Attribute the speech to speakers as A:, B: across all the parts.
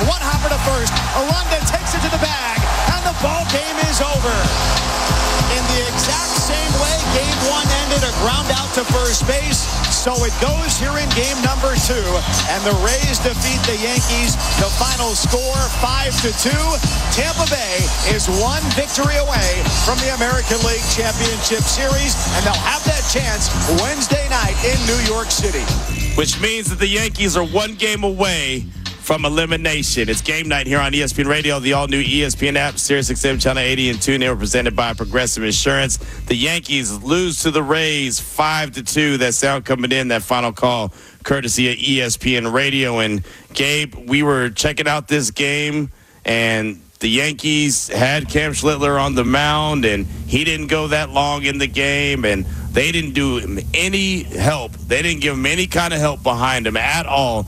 A: One hopper to first. Aranda takes it to the bag, and the ball game is over. In the exact same way game one ended, a ground out to first base. So it goes here in game number 2, and the Rays defeat the Yankees. The final score, 5-2. Tampa Bay is one victory away from the American League Championship Series, and they'll have that chance Wednesday night in New York City.
B: Which means that the Yankees are one game away from elimination. It's game night here on ESPN Radio, the all-new ESPN app, SiriusXM Channel 80 and TuneIn, were presented by Progressive Insurance. The Yankees lose to the Rays 5-2. That sound coming in, that final call, courtesy of ESPN Radio. And Gabe, we were checking out this game, and the Yankees had Cam Schlittler on the mound, and he didn't go that long in the game, and they didn't do him any help. They didn't give him any kind of help behind him at all.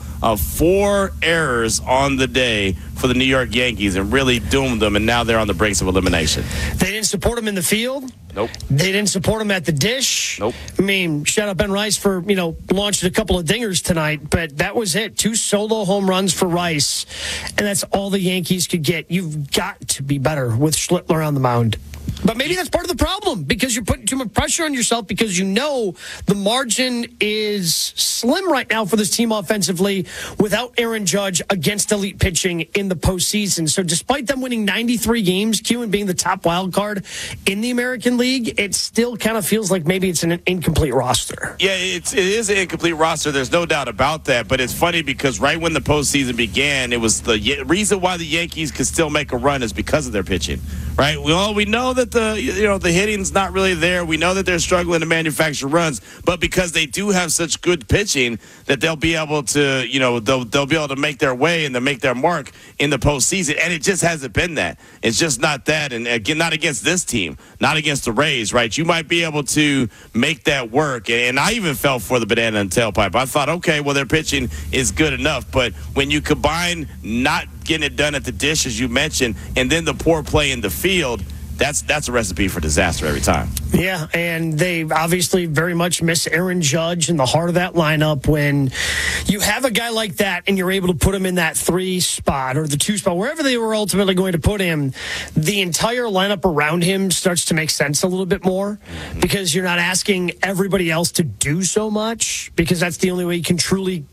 B: 4 errors on the day for the New York Yankees and really doomed them, and now they're on the brinks of elimination.
C: They didn't support him in the field.
B: Nope.
C: They didn't support him at the dish.
B: Nope.
C: I mean, shout out Ben Rice for, launching a couple of dingers tonight, but that was it. 2 solo home runs for Rice, and that's all the Yankees could get. You've got to be better with Schlittler on the mound. But maybe that's part of the problem, because you're putting too much pressure on yourself, because the margin is slim right now for this team offensively without Aaron Judge against elite pitching in the postseason. So despite them winning 93 games, Q, and being the top wild card in the American League, it still kind of feels like maybe it's an incomplete roster.
B: Yeah, it is an incomplete roster. There's no doubt about that. But it's funny because right when the postseason began, it was the reason why the Yankees could still make a run is because of their pitching. Right? We know that the hitting's not really there. We know that they're struggling to manufacture runs, but because they do have such good pitching that they'll be able to, they'll be able to make their way and to make their mark in the postseason. And it just hasn't been that. It's just not that. And again, not against this team, not against the Rays, right? You might be able to make that work. And I even fell for the banana and tailpipe. I thought, okay, well, their pitching is good enough. But when you combine not getting it done at the dish, as you mentioned, and then the poor play in the field, that's a recipe for disaster every time.
C: Yeah, and they obviously very much miss Aaron Judge in the heart of that lineup. When you have a guy like that and you're able to put him in that 3 spot or the 2 spot, wherever they were ultimately going to put him, the entire lineup around him starts to make sense a little bit more, because you're not asking everybody else to do so much, because that's the only way you can truly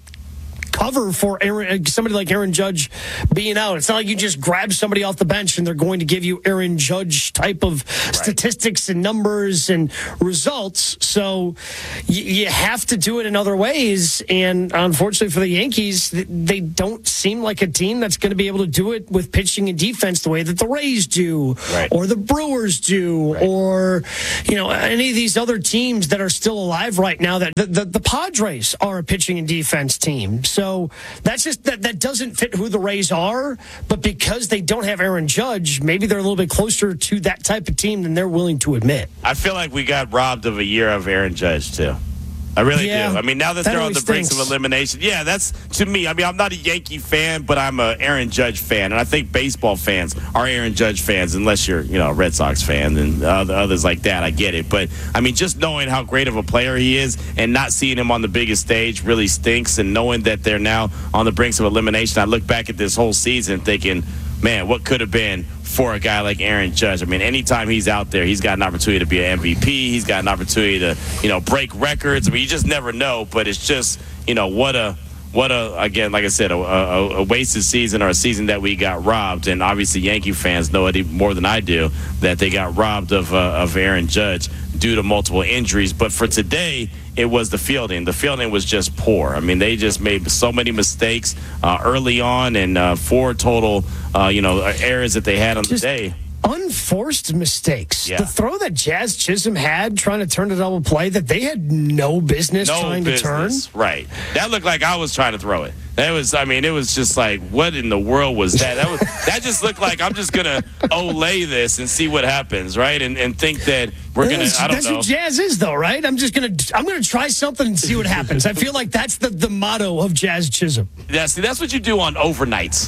C: cover for somebody like Aaron Judge being out. It's not like you just grab somebody off the bench and they're going to give you Aaron Judge type of statistics and numbers and results. So you have to do it in other ways. And unfortunately for the Yankees, they don't seem like a team that's going to be able to do it with pitching and defense the way that the Rays do, or the Brewers do, or any of these other teams that are still alive right now. That the Padres are a pitching and defense team. So that's just that doesn't fit who the Rays are. But because they don't have Aaron Judge, maybe they're a little bit closer to that type of team than they're willing to admit.
B: I feel like we got robbed of a year of Aaron Judge, too. I really do. I mean, now that they're on the brinks of elimination, that's, to me, I mean, I'm not a Yankee fan, but I'm a Aaron Judge fan. And I think baseball fans are Aaron Judge fans, unless you're, a Red Sox fan and others like that. I get it. But, I mean, just knowing how great of a player he is and not seeing him on the biggest stage really stinks. And knowing that they're now on the brinks of elimination, I look back at this whole season thinking, man, what could have been for a guy like Aaron Judge? I mean, anytime he's out there, he's got an opportunity to be an MVP. He's got an opportunity to, break records. I mean, you just never know. But it's just, what a again, like I said, a wasted season, or a season that we got robbed. And obviously, Yankee fans know it even more than I do, that they got robbed of Aaron Judge due to multiple injuries. But for today, it was the fielding. The fielding was just poor. I mean, they just made so many mistakes early on, and 4 total, errors that they had on the day.
C: Unforced mistakes.
B: Yeah.
C: The throw that Jazz Chisholm had trying to turn a double play that they had no business to turn.
B: Right. That looked like I was trying to throw it. It was just like, what in the world was that? That just looked like I'm just going to Olay this and see what happens, right? And think that we're going to, I don't know.
C: That's what Jazz is, though, right? I'm going to try something and see what happens. I feel like that's the motto of Jazz Chisholm.
B: Yeah, see, that's what you do on overnights.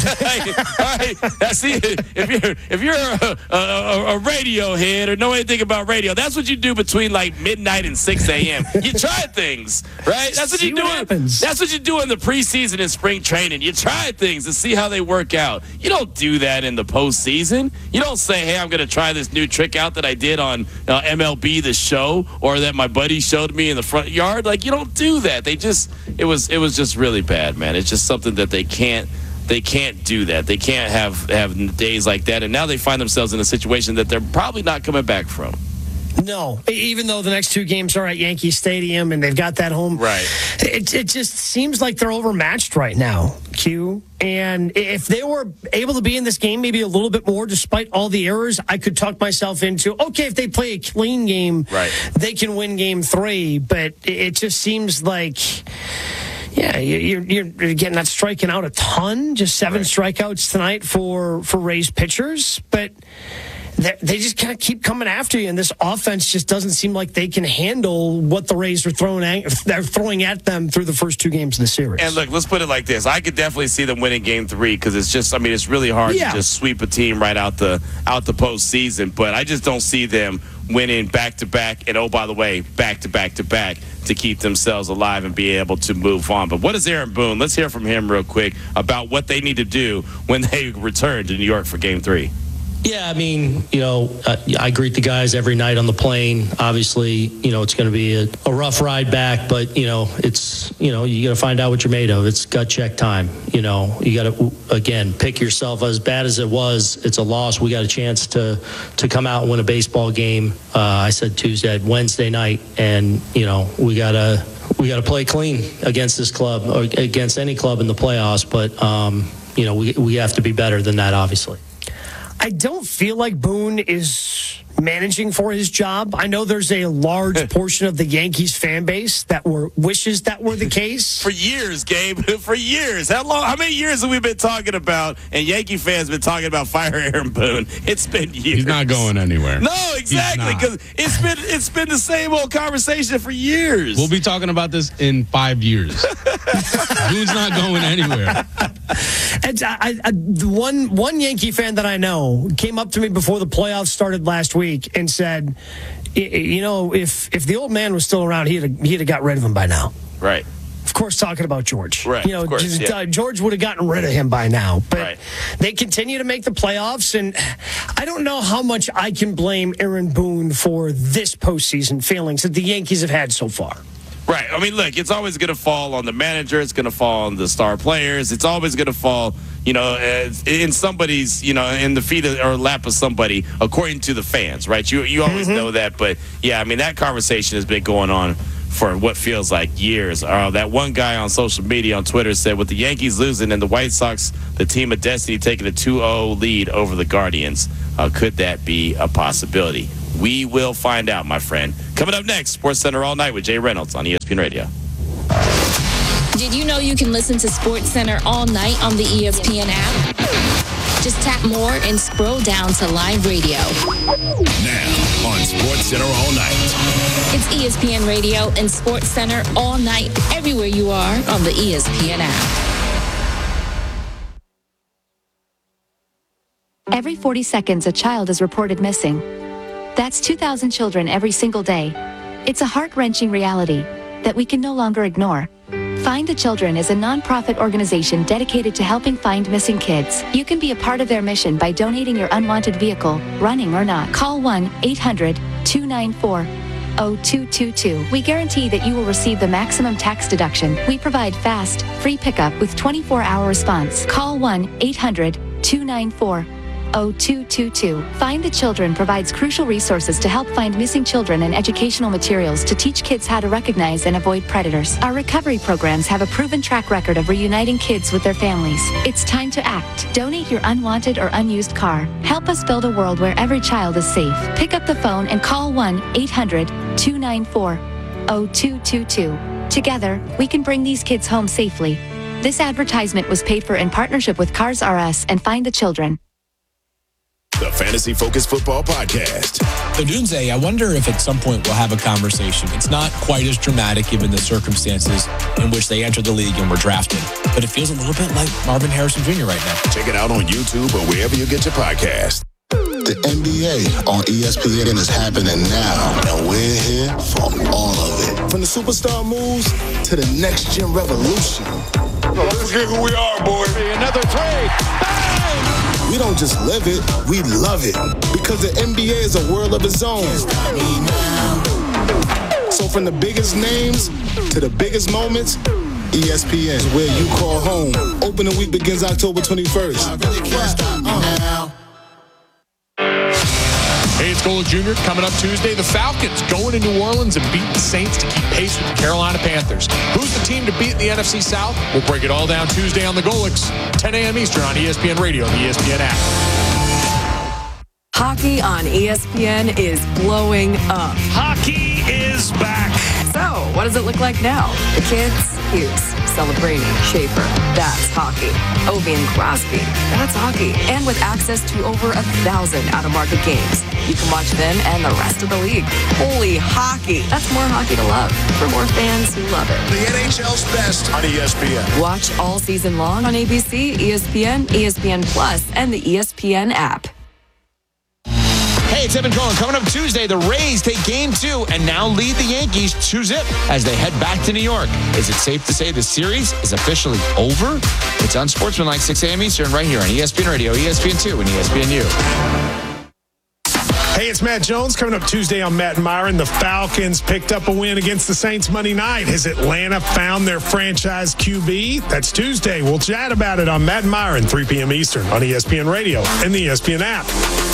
B: All right? See, if you're a radio head or know anything about radio, that's what you do between like midnight and 6 a.m. You try things, right? That's what you do. That's what you do in the preseason preseason and spring training. You try things to see how they work out. You don't do that in the postseason. You don't say, hey, I'm going to try this new trick out that I did on MLB The Show or that my buddy showed me in the front yard. Like, you don't do that. It was just really bad, man. It's just something that they can't do that. They can't have days like that. And now they find themselves in a situation that they're probably not coming back from.
C: No, even though the next two games are at Yankee Stadium and they've got that home.
B: Right.
C: It just seems like they're overmatched right now, Q. And if they were able to be in this game maybe a little bit more, despite all the errors, I could talk myself into, okay, if they play a clean game,
B: right,
C: they can win game 3. But it just seems like... Yeah, you're again not striking out a ton. Just 7 strikeouts tonight for Rays pitchers, but they just kind of keep coming after you, and this offense just doesn't seem like they can handle what the Rays are throwing at them through the first 2 games of the series.
B: And look, let's put it like this: I could definitely see them winning Game 3 because it's just, it's really hard to just sweep a team right out the postseason. But I just don't see them winning back-to-back, and oh, by the way, back-to-back-to-back to keep themselves alive and be able to move on. But what is Aaron Boone? Let's hear from him real quick about what they need to do when they return to New York for Game 3.
D: Yeah, I greet the guys every night on the plane. Obviously, it's going to be a rough ride back, but, it's, you got to find out what you're made of. It's gut check time. You got to, again, pick yourself. As bad as it was, it's a loss. We got a chance to come out and win a baseball game. I said Wednesday night, and, we got to play clean against this club or against any club in the playoffs. But, we have to be better than that, obviously.
C: I don't feel like Boone is managing for his job. I know there's a large portion of the Yankees fan base that wishes that were the case.
B: For years, Gabe. For years. How many years have we been talking about, and Yankee fans been talking about fire Aaron Boone? It's been years.
E: He's not going anywhere.
B: No, exactly, because it's been the same old conversation for years.
E: We'll be talking about this in 5 years. Boone's not going anywhere.
C: And one Yankee fan that I know came up to me before the playoffs started last week and said, if the old man was still around, he'd have got rid of him by now.
B: Right.
C: Of course, talking about George.
B: Right. Of course,
C: George would have gotten rid of him by now. But they continue to make the playoffs, and I don't know how much I can blame Aaron Boone for this postseason failings that the Yankees have had so far.
B: Right. Look, it's always going to fall on the manager. It's going to fall on the star players. It's always going to fall, in somebody's, in the feet or lap of somebody, according to the fans, right? You always know that. But, yeah, that conversation has been going on for what feels like years. That one guy on social media, on Twitter, said, with the Yankees losing and the White Sox, the team of destiny, taking a 2-0 lead over the Guardians, could that be a possibility? We will find out, my friend. Coming up next, SportsCenter All Night with Jay Reynolds on ESPN Radio.
F: Did you know you can listen to SportsCenter all night on the ESPN app? Just tap more and scroll down to live radio.
G: Now on SportsCenter All Night.
F: It's ESPN Radio and SportsCenter all night, everywhere you are on the ESPN app.
H: Every 40 seconds, a child is reported missing. That's 2,000 children every single day. It's a heart-wrenching reality that we can no longer ignore. Find the Children is a non-profit organization dedicated to helping find missing kids. You can be a part of their mission by donating your unwanted vehicle, running or not. Call 1-800-294-0222. We guarantee that you will receive the maximum tax deduction. We provide fast, free pickup with 24-hour response. Call 1-800-294-0222. Find the Children provides crucial resources to help find missing children and educational materials to teach kids how to recognize and avoid predators. Our recovery programs have a proven track record of reuniting kids with their families. It's time to act. Donate your unwanted or unused car. Help us build a world where every child is safe. Pick up the phone and call 1-800-294-0222. Together, we can bring these kids home safely. This advertisement was paid for in partnership with Cars R Us and Find the Children.
G: The Fantasy Focus Football Podcast.
I: Odunze, I wonder if at some point we'll have a conversation. It's not quite as dramatic given the circumstances in which they entered the league and were drafted, but it feels a little bit like Marvin Harrison Jr. right now.
G: Check it out on YouTube or wherever you get your podcast.
J: The NBA on ESPN is happening now, and we're here for all of it. From the superstar moves to the next-gen revolution,
K: Don't forget who we are, boy.
A: Another three. Bang!
J: We don't just live it, we love it. Because the NBA is a world of its own. So from the biggest names to the biggest moments, ESPN is where you call home. Opening week begins October 21st.
L: Hey, it's Golic Jr. Coming up Tuesday, the Falcons going to New Orleans and beat the Saints to keep pace with the Carolina Panthers. Who's the team to beat in the NFC South? We'll break it all down Tuesday on the Golics, 10 a.m. Eastern on ESPN Radio and the ESPN app.
M: Hockey on ESPN is blowing up.
N: Hockey is back.
M: So, what does it look like now? The kids, Hughes, Celebrini, Schaefer, that's hockey. Ovi and Crosby, that's hockey. And with access to over 1,000 out-of-market games, you can watch them and the rest of the league. Holy hockey. That's more hockey to love for more fans who love it.
G: The NHL's best on ESPN.
M: Watch all season long on ABC, ESPN, ESPN Plus, and the ESPN app.
I: Hey, it's Evan Cohen. Coming up Tuesday, the Rays take Game 2 and now lead the Yankees 2-0 as they head back to New York. Is it safe to say the series is officially over? It's on Sportsmanlike, 6 a.m. Eastern, right here on ESPN Radio, ESPN2, and ESPNU.
O: Hey, it's Matt Jones. Coming up Tuesday on Matt and Myron, the Falcons picked up a win against the Saints Monday night. Has Atlanta found their franchise QB? That's Tuesday. We'll chat about it on Matt and Myron, 3 p.m. Eastern on ESPN Radio and the ESPN app.